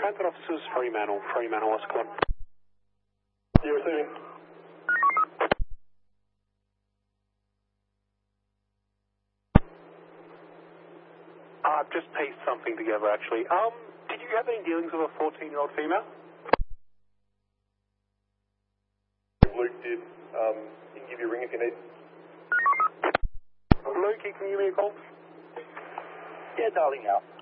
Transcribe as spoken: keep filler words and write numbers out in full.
Transit officers, Fremantle, Fremantle, what's going on? You're receiving. I've just pieced something together, actually. Um, did you have any dealings with a fourteen-year-old female? Luke did. Um, he can give you a ring if you need. Luke, can you give me a call? Yeah, darling, now.